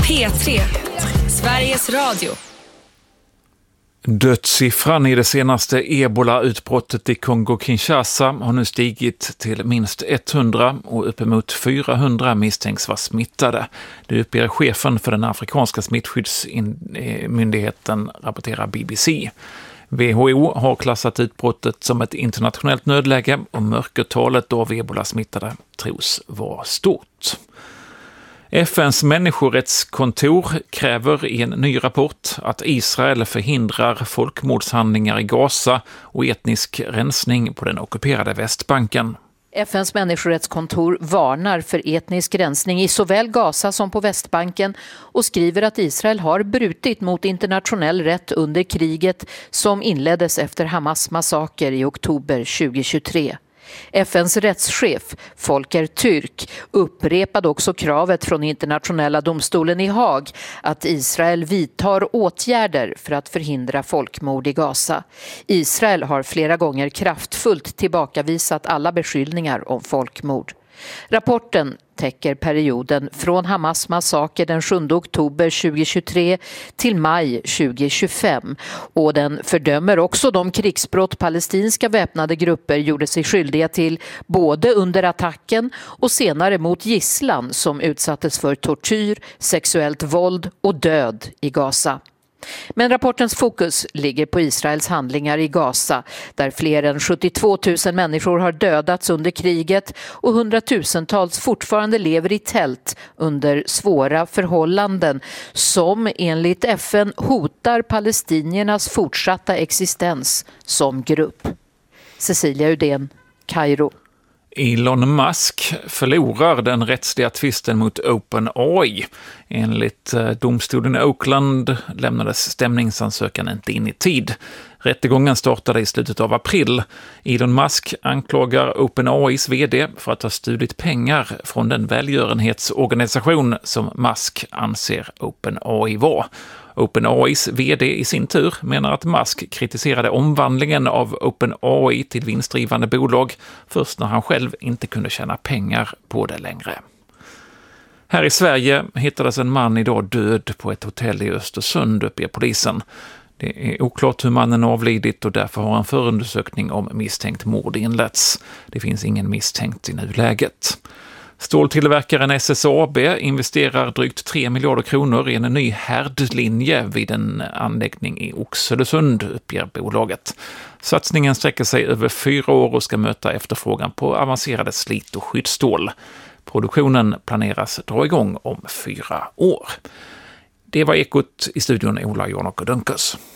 P3, Sveriges Radio. Dödssiffran i det senaste Ebola-utbrottet i Kongo-Kinshasa har nu stigit till minst 100 och uppemot 400 misstänks vara smittade. Det uppger chefen för den afrikanska smittskyddsmyndigheten, rapporterar BBC. WHO har klassat utbrottet som ett internationellt nödläge och mörkertalet av Ebola-smittade tros vara stort. FNs människorättskontor kräver i en ny rapport att Israel förhindrar folkmordshandlingar i Gaza och etnisk rensning på den ockuperade Västbanken. FNs människorättskontor varnar för etnisk rensning i såväl Gaza som på Västbanken och skriver att Israel har brutit mot internationell rätt under kriget som inleddes efter Hamas massaker i oktober 2023. FNs rättschef, Volker Türk, upprepade också kravet från internationella domstolen i Haag att Israel vidtar åtgärder för att förhindra folkmord i Gaza. Israel har flera gånger kraftfullt tillbakavisat alla beskyllningar om folkmord. Rapporten täcker perioden från Hamas massaker den 7 oktober 2023 till maj 2025 och den fördömer också de krigsbrott palestinska väpnade grupper gjorde sig skyldiga till både under attacken och senare mot gisslan som utsattes för tortyr, sexuellt våld och död i Gaza. Men rapportens fokus ligger på Israels handlingar i Gaza, där fler än 72 000 människor har dödats under kriget och hundratusentals fortfarande lever i tält under svåra förhållanden som enligt FN hotar palestiniernas fortsatta existens som grupp. Cecilia Udén, Kairo. Elon Musk förlorar den rättsliga tvisten mot OpenAI. Enligt domstolen i Oakland lämnades stämningsansökan inte in i tid. Rättegången startade i slutet av april. Elon Musk anklagar OpenAIs vd för att ha stulit pengar från den välgörenhetsorganisation som Musk anser OpenAI var. OpenAIs vd i sin tur menar att Musk kritiserade omvandlingen av OpenAI till vinstdrivande bolag först när han själv inte kunde tjäna pengar på det längre. Här i Sverige hittades en man idag död på ett hotell i Östersund, uppger polisen. Det är oklart hur mannen avlidit och därför har en förundersökning om misstänkt mord inletts. Det finns ingen misstänkt i nuläget. Ståltillverkaren SSAB investerar drygt 3 miljarder kronor i en ny härdlinje vid en anläggning i Oxelösund, uppger bolaget. Satsningen sträcker sig över 4 år och ska möta efterfrågan på avancerade slit- och skyddsstål. Produktionen planeras dra igång om 4 år. Det var Ekot, i studion Ola Janok och Dunkers.